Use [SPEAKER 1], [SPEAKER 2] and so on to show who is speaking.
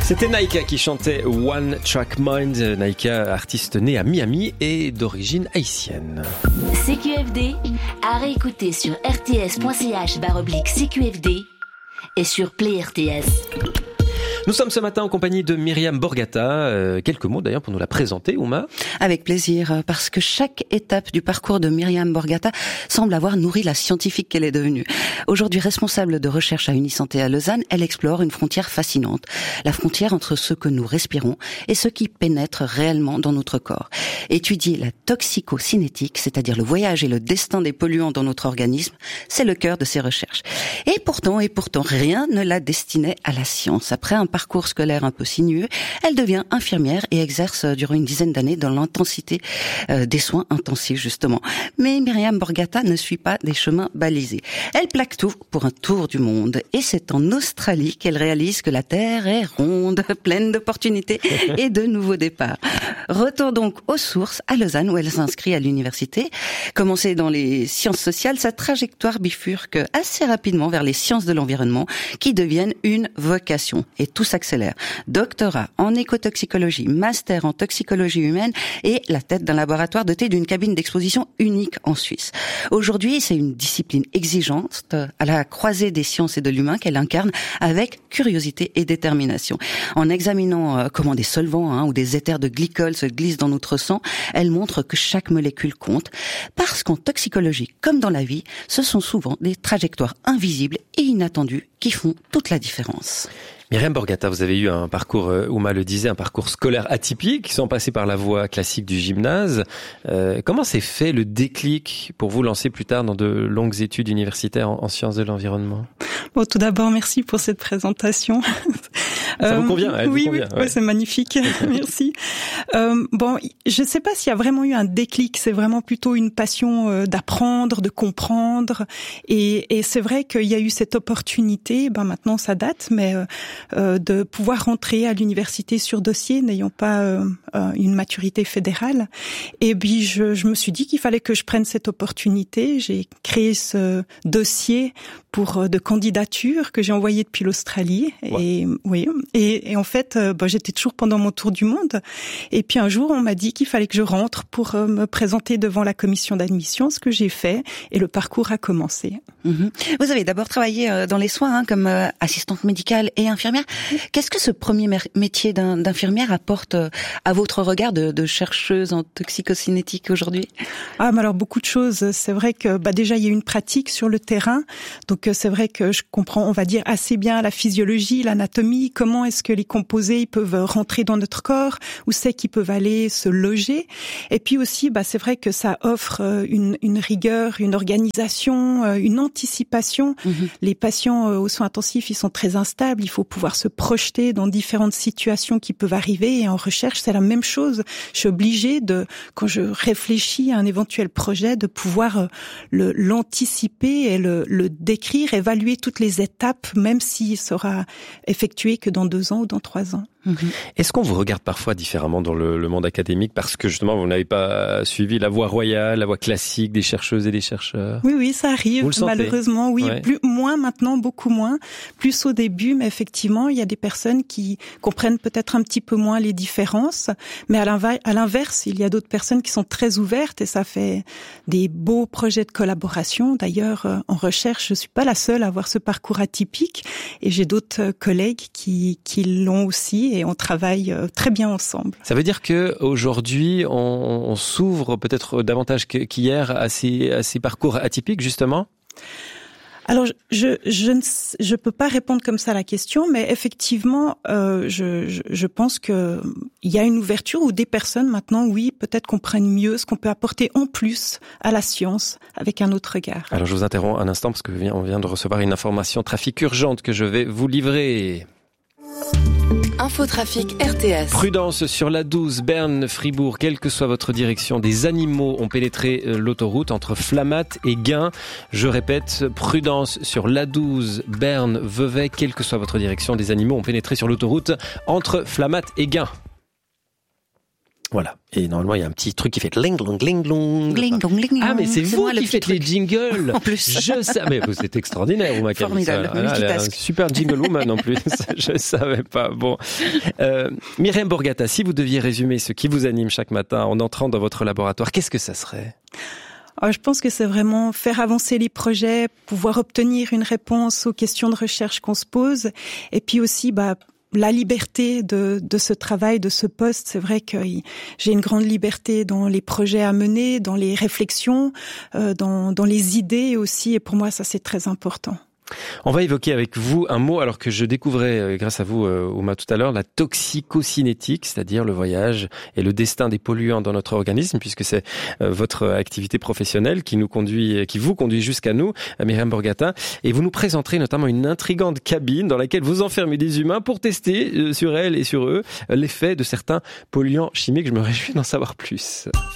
[SPEAKER 1] C'était Naika qui chantait One Track Mind. Naika, artiste née à Miami et d'origine haïtienne.
[SPEAKER 2] CQFD, à réécouter sur rts.ch/CQFD et sur Play RTS.
[SPEAKER 1] Nous sommes ce matin en compagnie de Myriam Borgata. Quelques mots d'ailleurs pour nous la présenter, Ouma.
[SPEAKER 3] Avec plaisir, parce que chaque étape du parcours de Myriam Borgata semble avoir nourri la scientifique qu'elle est devenue. Aujourd'hui responsable de recherche à Unisanté à Lausanne, elle explore une frontière fascinante. La frontière entre ce que nous respirons et ce qui pénètre réellement dans notre corps. Étudier la toxicocinétique, c'est-à-dire le voyage et le destin des polluants dans notre organisme, c'est le cœur de ses recherches. Et pourtant, rien ne la destinait à la science. Après un parcours scolaire un peu sinueux, elle devient infirmière et exerce durant une dizaine d'années dans l'intensité des soins intensifs, justement. Mais Myriam Borgata ne suit pas des chemins balisés. Elle plaque tout pour un tour du monde. Et c'est en Australie qu'elle réalise que la Terre est ronde, pleine d'opportunités et de nouveaux départs. Retour donc aux sources, à Lausanne, où elle s'inscrit à l'université. Commencée dans les sciences sociales, sa trajectoire bifurque assez rapidement vers les sciences de l'environnement, qui deviennent une vocation. Et tout s'accélère. Doctorat en écotoxicologie, master en toxicologie humaine et la tête d'un laboratoire doté d'une cabine d'exposition unique en Suisse. Aujourd'hui, c'est une discipline exigeante à la croisée des sciences et de l'humain qu'elle incarne avec curiosité et détermination. En examinant comment des solvants ou des éthers de glycol se glissent dans notre sang, elle montre que chaque molécule compte, parce qu'en toxicologie, comme dans la vie, ce sont souvent des trajectoires invisibles et inattendues qui font toute la différence.
[SPEAKER 1] Myriam Borgata, vous avez eu un parcours, Ouma le disait, un parcours scolaire atypique, sans passer par la voie classique du gymnase. Comment s'est fait le déclic pour vous lancer plus tard dans de longues études universitaires en sciences de l'environnement ?
[SPEAKER 4] Bon, tout d'abord, merci pour cette présentation.
[SPEAKER 1] Ça vous convient, elle
[SPEAKER 4] oui,
[SPEAKER 1] vous convient.
[SPEAKER 4] Oui, c'est magnifique. Merci. Bon, je ne sais pas s'il y a vraiment eu un déclic. C'est vraiment plutôt une passion d'apprendre, de comprendre. Et c'est vrai qu'il y a eu cette opportunité. Maintenant, ça date, mais de pouvoir rentrer à l'université sur dossier, n'ayant pas une maturité fédérale. Et puis, je me suis dit qu'il fallait que je prenne cette opportunité. J'ai créé ce dossier de candidature que j'ai envoyé depuis l'Australie. Et oui. Et en fait, j'étais toujours pendant mon tour du monde. Et puis un jour, on m'a dit qu'il fallait que je rentre pour me présenter devant la commission d'admission, ce que j'ai fait. Et le parcours a commencé.
[SPEAKER 3] Mmh. Vous avez d'abord travaillé dans les soins, comme assistante médicale et infirmière. Qu'est-ce que ce premier métier d'infirmière apporte à votre regard de chercheuse en toxicocinétique aujourd'hui ?
[SPEAKER 4] Mais alors beaucoup de choses. C'est vrai que déjà il y a une pratique sur le terrain. Donc c'est vrai que je comprends, on va dire, assez bien la physiologie, l'anatomie, comment est-ce que les composés ils peuvent rentrer dans notre corps, où c'est qu'ils peuvent aller se loger. Et puis aussi, c'est vrai que ça offre une rigueur, une organisation, une anticipation. Mmh. Les patients aux soins intensifs, ils sont très instables. Il faut pouvoir se projeter dans différentes situations qui peuvent arriver. Et en recherche, c'est la même chose. Je suis obligée quand je réfléchis à un éventuel projet, de pouvoir l'anticiper et le décrire, évaluer toutes les étapes, même s'il sera effectué que dans 2 ans ou dans 3 ans.
[SPEAKER 1] Est-ce qu'on vous regarde parfois différemment dans le monde académique parce que justement vous n'avez pas suivi la voie royale, la voie classique des chercheuses et des chercheurs ?
[SPEAKER 4] Oui, ça arrive, malheureusement. Oui,
[SPEAKER 1] ouais.
[SPEAKER 4] Moins maintenant, beaucoup moins. Plus au début, mais effectivement, il y a des personnes qui comprennent peut-être un petit peu moins les différences. Mais à l'inverse, il y a d'autres personnes qui sont très ouvertes et ça fait des beaux projets de collaboration. D'ailleurs, en recherche, je suis pas la seule à avoir ce parcours atypique et j'ai d'autres collègues qui l'ont aussi. Et on travaille très bien ensemble.
[SPEAKER 1] Ça veut dire que aujourd'hui, on s'ouvre peut-être davantage qu'hier à ces parcours atypiques, justement ?
[SPEAKER 4] Alors, je peux pas répondre comme ça à la question, mais effectivement, je pense que il y a une ouverture où des personnes maintenant, oui, peut-être comprennent mieux ce qu'on peut apporter en plus à la science avec un autre regard.
[SPEAKER 1] Alors, je vous interromps un instant parce que on vient de recevoir une information trafic urgente que je vais vous livrer.
[SPEAKER 5] Infotrafic RTS.
[SPEAKER 1] Prudence sur l'A12 Berne-Fribourg, quelle que soit votre direction, des animaux ont pénétré l'autoroute entre Flamatt et Gain. Je répète, prudence sur l'A12 Berne-Vevey, quelle que soit votre direction, des animaux ont pénétré sur l'autoroute entre Flamatt et Gain. Voilà. Et normalement, il y a un petit truc qui fait gling, glong, gling, glong.
[SPEAKER 3] Gling, dong, gling,
[SPEAKER 1] Ah, mais c'est vous
[SPEAKER 3] moi, le
[SPEAKER 1] qui
[SPEAKER 3] petit
[SPEAKER 1] faites les
[SPEAKER 3] truc.
[SPEAKER 1] jingles.
[SPEAKER 3] En plus.
[SPEAKER 1] Je savais. Mais c'est extraordinaire, Uma Kalissa.
[SPEAKER 3] Formidable.
[SPEAKER 1] Elle a un
[SPEAKER 3] Multitask.
[SPEAKER 1] super jingle woman en plus. Je savais pas. Bon. Myriam Borgata, si vous deviez résumer ce qui vous anime chaque matin en entrant dans votre laboratoire, qu'est-ce que ça serait?
[SPEAKER 4] Je pense que c'est vraiment faire avancer les projets, pouvoir obtenir une réponse aux questions de recherche qu'on se pose, et puis aussi la liberté de ce travail, de ce poste. C'est vrai que j'ai une grande liberté dans les projets à mener, dans les réflexions, dans les idées aussi, et pour moi ça c'est très important.
[SPEAKER 1] On va évoquer avec vous un mot, alors que je découvrais, grâce à vous, Uma, tout à l'heure, la toxicocinétique, c'est-à-dire le voyage et le destin des polluants dans notre organisme, puisque c'est votre activité professionnelle qui vous conduit jusqu'à nous, Myriam Borgata. Et vous nous présenterez notamment une intrigante cabine dans laquelle vous enfermez des humains pour tester sur elles et sur eux l'effet de certains polluants chimiques. Je me réjouis d'en savoir plus.